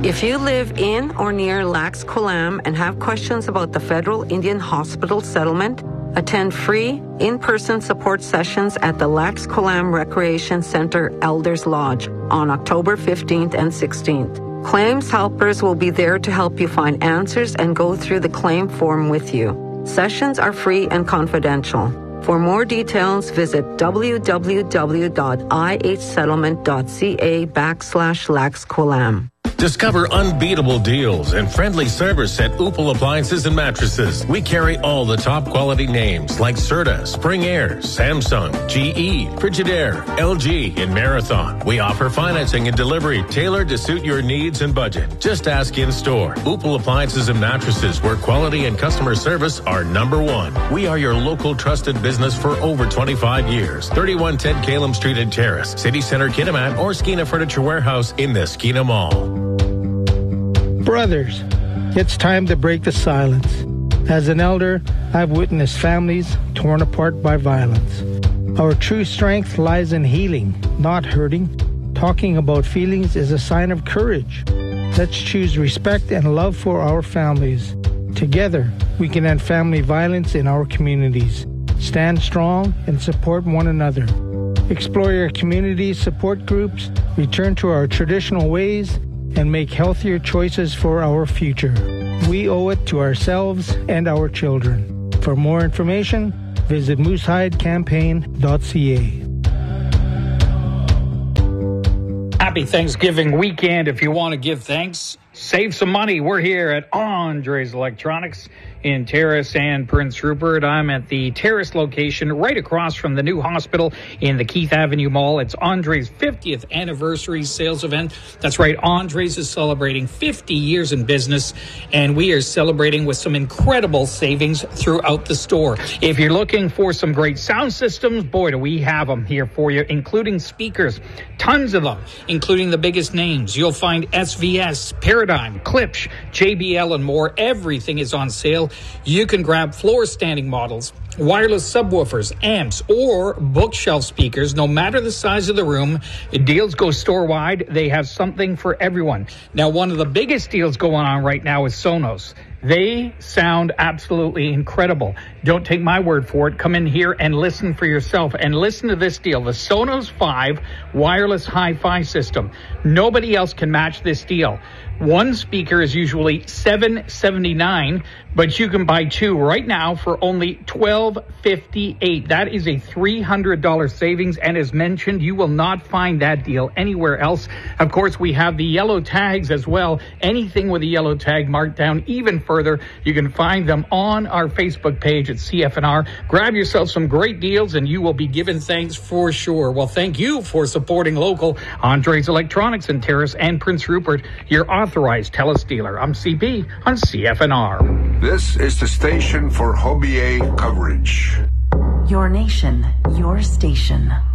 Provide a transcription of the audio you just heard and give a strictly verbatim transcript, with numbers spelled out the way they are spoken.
If you live in or near Lax Kw'alaam and have questions about the Federal Indian Hospital settlement, attend free in-person support sessions at the Lax Kw'alaam Recreation Center Elders Lodge on October fifteenth and sixteenth. Claims helpers will be there to help you find answers and go through the claim form with you. Sessions are free and confidential. For more details, visit www.ihsettlement.ca backslash Lax Kw'alaam. Discover unbeatable deals and friendly service at Upal Appliances and Mattresses. We carry all the top quality names like Serta, Spring Air, Samsung, G E, Frigidaire, L G, and Marathon. We offer financing and delivery tailored to suit your needs and budget. Just ask in store. Upal Appliances and Mattresses, where quality and customer service are number one. We are your local trusted business for over twenty-five years. thirty-one ten Calum Street and Terrace, City Center Kitimat, or Skeena Furniture Warehouse in the Skeena Mall. Brothers, it's time to break the silence. As an elder, I've witnessed families torn apart by violence. Our true strength lies in healing, not hurting. Talking about feelings is a sign of courage. Let's choose respect and love for our families. Together, we can end family violence in our communities. Stand strong and support one another. Explore your community support groups, return to our traditional ways, and make healthier choices for our future. We owe it to ourselves and our children. For more information, visit moose hide campaign dot c a. Happy Thanksgiving weekend. If you want to give thanks, save some money. We're here at Andres Electronics in Terrace and Prince Rupert. I'm at the Terrace location right across from the new hospital in the Keith Avenue Mall. It's Andres' fiftieth anniversary sales event. That's right, Andres is celebrating fifty years in business, and we are celebrating with some incredible savings throughout the store. If you're looking for some great sound systems, boy, do we have them here for you, including speakers, tons of them, including the biggest names. You'll find S V S, Paradigm, Klipsch, J B L, and more. Everything is on sale. You can grab floor standing models, wireless subwoofers, amps, or bookshelf speakers, no matter the size of the room. Deals go store-wide. They have something for everyone. Now, one of the biggest deals going on right now is Sonos. They sound absolutely incredible. Don't take my word for it. Come in here and listen for yourself. And listen to this deal. The Sonos five wireless hi-fi system. Nobody else can match this deal. One speaker is usually seven seventy-nine, but you can buy two right now for only twelve fifty-eight. That is a three hundred dollars savings, and as mentioned, you will not find that deal anywhere else. Of course, we have the yellow tags as well. Anything with a yellow tag marked down even further, you can find them on our Facebook page at C F N R. Grab yourself some great deals, and you will be given thanks for sure. Well, thank you for supporting local Andres Electronics in Terrace and Prince Rupert, your authorized TELUS dealer. I'm C P on C F N R. This is the station for Hobie coverage. Your nation, your station.